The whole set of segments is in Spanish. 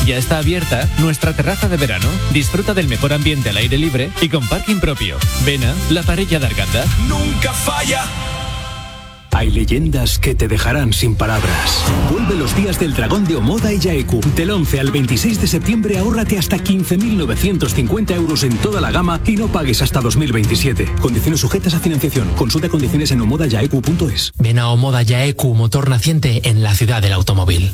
Ya está abierta nuestra terraza de verano. Disfruta del mejor ambiente al aire libre y con parking propio. Vena, la Parella d'Arganda. Nunca falla. Hay leyendas que te dejarán sin palabras. Vuelve los días del dragón de Omoda y Yaeku. Del 11 al 26 de septiembre ahórrate hasta 15.950 euros en toda la gama y no pagues hasta 2027. Condiciones sujetas a financiación. Consulta condiciones en omodayaeku.es. Ven a Omoda Yaeku, motor naciente en la ciudad del automóvil.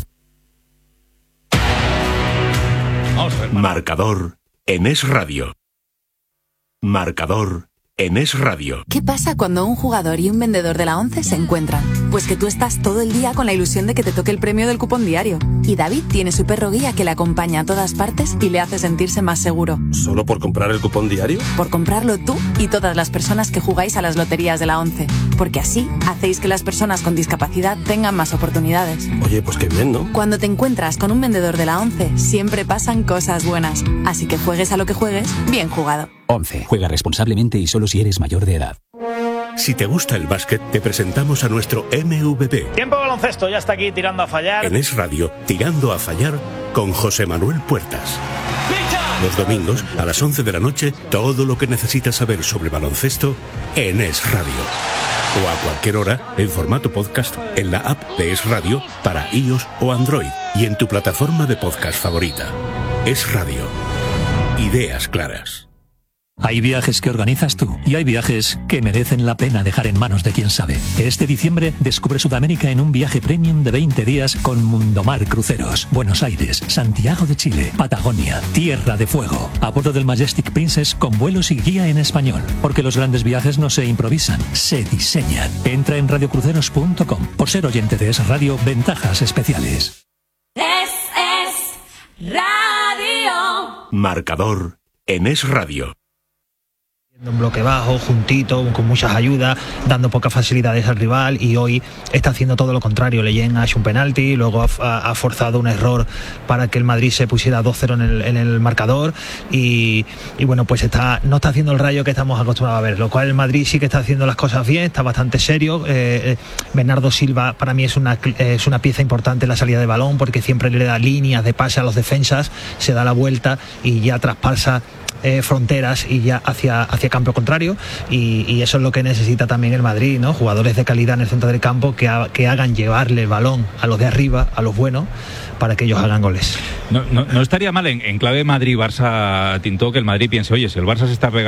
Marcador en Es Radio. Marcador en Es Radio. ¿Qué pasa cuando un jugador y un vendedor de la ONCE se encuentran? Pues que tú estás todo el día con la ilusión de que te toque el premio del cupón diario. Y David tiene su perro guía que le acompaña a todas partes y le hace sentirse más seguro. ¿Solo por comprar el cupón diario? Por comprarlo tú y todas las personas que jugáis a las loterías de la ONCE. Porque así hacéis que las personas con discapacidad tengan más oportunidades. Oye, pues qué bien, ¿no? Cuando te encuentras con un vendedor de la ONCE, siempre pasan cosas buenas. Así que juegues a lo que juegues, bien jugado. 11. Juega responsablemente y solo si eres mayor de edad. Si te gusta el básquet, te presentamos a nuestro MVP. Tiempo baloncesto, ya está aquí tirando a fallar. En Es Radio, Tirando a Fallar, con José Manuel Puertas. Los domingos, a las 11 de la noche, todo lo que necesitas saber sobre baloncesto en Es Radio. O a cualquier hora, en formato podcast, en la app de Es Radio, para iOS o Android, y en tu plataforma de podcast favorita. Es Radio. Ideas claras. Hay viajes que organizas tú y hay viajes que merecen la pena dejar en manos de quien sabe. Este diciembre descubre Sudamérica en un viaje premium de 20 días con Mundomar Cruceros. Buenos Aires, Santiago de Chile, Patagonia, Tierra de Fuego. A bordo del Majestic Princess con vuelos y guía en español. Porque los grandes viajes no se improvisan, se diseñan. Entra en radiocruceros.com. Por ser oyente de Es Radio, ventajas especiales. Es Radio. Marcador en Es Radio. Un bloque bajo, juntito, con muchas ayudas, dando pocas facilidades al rival, y hoy está haciendo todo lo contrario. Leyen ha hecho un penalti, luego ha forzado un error para que el Madrid se pusiera 2-0 en el marcador y bueno, pues no está haciendo el Rayo que estamos acostumbrados a ver, lo cual el Madrid sí que está haciendo las cosas bien, está bastante serio. Bernardo Silva para mí es una pieza importante en la salida de balón, porque siempre le da líneas de pase a los defensas, se da la vuelta y ya traspasa fronteras y ya hacia campo contrario, y eso es lo que necesita también el Madrid, ¿no? Jugadores de calidad en el centro del campo que hagan llevarle el balón a los de arriba, a los buenos, para que ellos hagan goles. No estaría mal en clave Madrid-Barça, Tintó, que el Madrid piense, oye, si el Barça se está